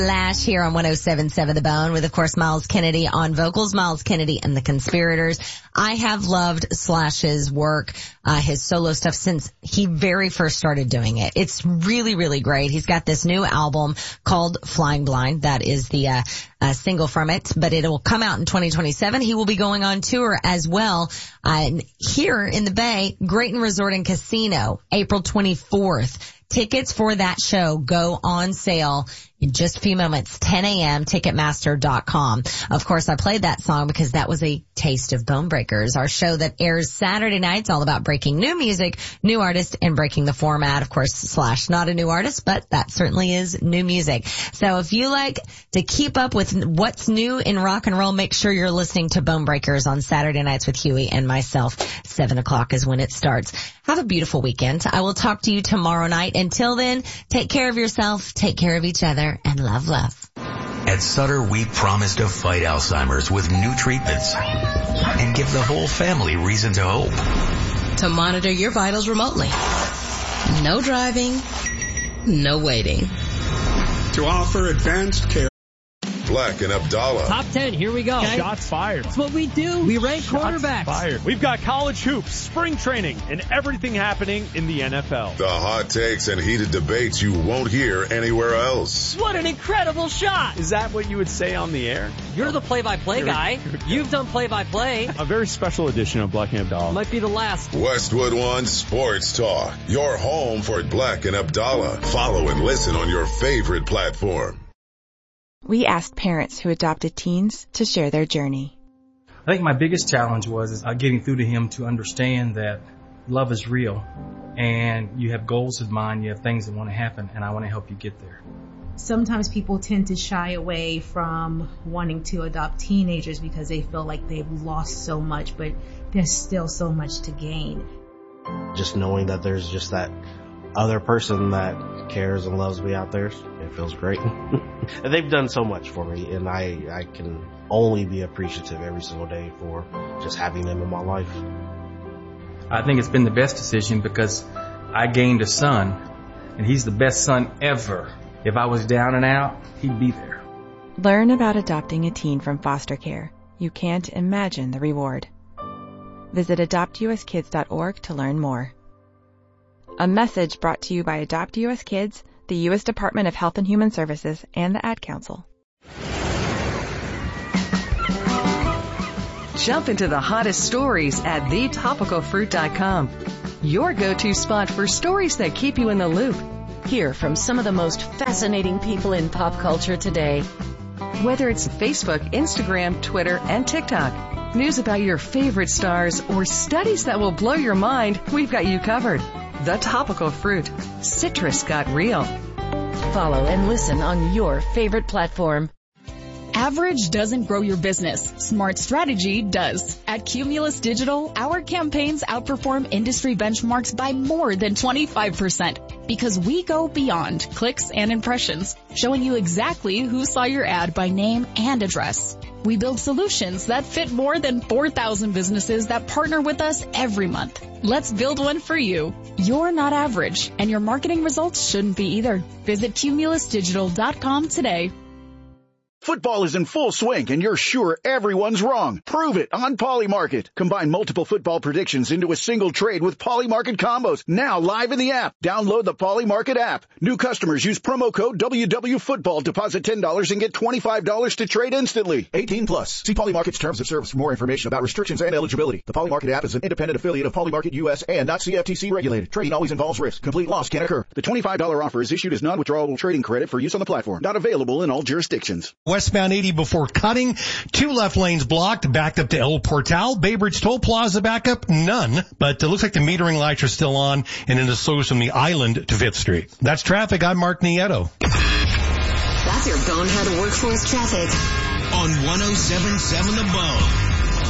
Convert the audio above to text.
Lash here on 107.7 The Bone with, of course, Miles Kennedy on vocals, Miles Kennedy and the Conspirators. I have loved Slash's work, his solo stuff since he very first started doing it. It's really, really great. He's got this new album called Flying Blind. That is the single from it, but it will come out in 2027. He will be going on tour as well. Here in the Bay, Grayton Resort and Casino, April 24th. Tickets for that show go on sale in just a few moments, 10 a.m., Ticketmaster.com. Of course, I played that song because that was a taste of Bone Breakers, our show that airs Saturday nights, all about breaking new music, new artists, and breaking the format. Of course, Slash, not a new artist, but that certainly is new music. So if you like to keep up with what's new in rock and roll, make sure you're listening to Bone Breakers on Saturday nights with Huey and myself. 7 o'clock is when it starts. Have a beautiful weekend. I will talk to you tomorrow night. Until then, take care of yourself, take care of each other, and love. At Sutter, we promise to fight Alzheimer's with new treatments and give the whole family reason to hope. To monitor your vitals remotely. No driving, no waiting. To offer advanced care. Black and Abdallah. Top 10, here we go. Okay. Shots fired. That's what we do. We rank quarterbacks. Fired. We've got college hoops, spring training, and everything happening in the NFL. The hot takes and heated debates you won't hear anywhere else. What an incredible shot. Is that what you would say on the air? You're the play-by-play guy. You've done play-by-play. A very special edition of Black and Abdallah. Might be the last. Westwood One Sports Talk. Your home for Black and Abdallah. Follow and listen on your favorite platform. We asked parents who adopted teens to share their journey. I think my biggest challenge was getting through to him to understand that love is real and you have goals in mind, you have things that want to happen, and I want to help you get there. Sometimes people tend to shy away from wanting to adopt teenagers because they feel like they've lost so much, but there's still so much to gain. Just knowing that there's just that other person that cares and loves me out there, it feels great. And they've done so much for me, and I can only be appreciative every single day for just having them in my life. I think it's been the best decision because I gained a son, and he's the best son ever. If I was down and out, he'd be there. Learn about adopting a teen from foster care. You can't imagine the reward. Visit adoptuskids.org to learn more. A message brought to you by Adopt US Kids, the U.S. Department of Health and Human Services, and the Ad Council. Jump into the hottest stories at thetopicalfruit.com. Your go-to spot for stories that keep you in the loop. Hear from some of the most fascinating people in pop culture today. Whether it's Facebook, Instagram, Twitter, and TikTok, news about your favorite stars, or studies that will blow your mind, we've got you covered. The Topical Fruit. Citrus got real. Follow and listen on your favorite platform. Average doesn't grow your business. Smart strategy does. At Cumulus Digital, our campaigns outperform industry benchmarks by more than 25% because we go beyond clicks and impressions, showing you exactly who saw your ad by name and address. We build solutions that fit more than 4,000 businesses that partner with us every month. Let's build one for you. You're not average, and your marketing results shouldn't be either. Visit cumulusdigital.com today. Football is in full swing, and you're sure everyone's wrong. Prove it on Polymarket. Combine multiple football predictions into a single trade with Polymarket combos. Now live in the app. Download the Polymarket app. New customers use promo code WWFootball. Deposit $10 and get $25 to trade instantly. 18 plus. See Polymarket's terms of service for more information about restrictions and eligibility. The Polymarket app is an independent affiliate of Polymarket US and not CFTC regulated. Trading always involves risk. Complete loss can occur. The $25 offer is issued as non-withdrawable trading credit for use on the platform. Not available in all jurisdictions. Westbound 80 before cutting. 2 left lanes blocked, backed up to El Portal. Bay Bridge Toll Plaza backup, none. But it looks like the metering lights are still on, and it slows from the Island to 5th Street. That's traffic. I'm Mark Nieto. That's your bonehead workforce traffic. On 107.7 The Bone.